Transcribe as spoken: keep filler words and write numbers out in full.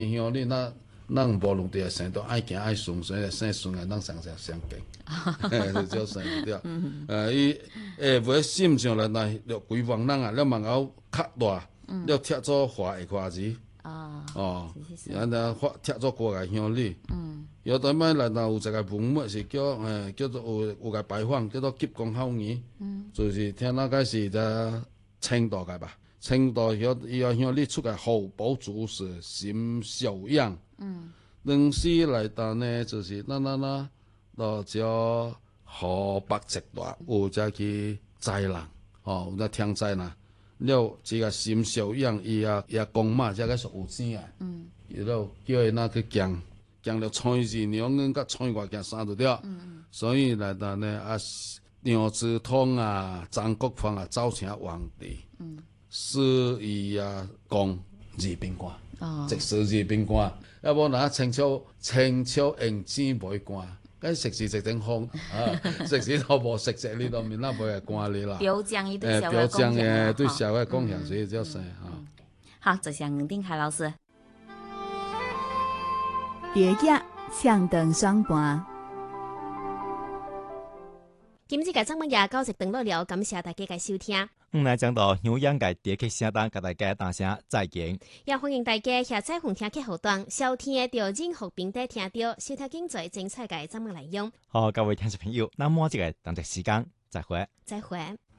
乡里那那无论伫个生都爱行爱顺，所以生顺个咱上上上劲，就叫生对。呃，伊下尾心上来那着规房人啊，了门口较大，了贴做花下花字。 哦， 哦，然后发贴做过个乡里。嗯。有当摆来若有一个文物是叫诶叫做有有个牌坊叫做急公孝义。嗯。就是听那个是在青岛个吧。青岛遐伊个乡里出个互补主是心小样。嗯。当时来到呢，就是咱咱咱，到叫河北一带有才去灾人，哦，有在天灾啦。了，这个心小样伊也也公马，才个属有钱啊。嗯。伊了叫伊那去行，行了穿二娘跟甲穿外行三就了。嗯。所以来到呢啊，杨子通啊、张国芳啊，招请皇帝。嗯。使伊啊讲二品官。哦。直使二品官，要无若清朝清朝用钱买官。咁食時食正風啊，食時都無食食呢度面那袂係官你啦。 表彰伊對誒， 社會表彰貢獻誒對社會貢獻，所以叫生嚇。 好，謝謝吳定凱老師。 蝶野向燈雙盤。 今日嘅節目也到此段落了，感謝大家嘅收聽。 唔來講到香港嘅電劇聲單，甲大家大聲再見。 也歡迎大家下載紅聽劇後段，收聽到任何平台聽到，收聽精彩精彩嘅節目內容。 好，各位聽眾朋友，那麼這個等陣時間再會。 再會。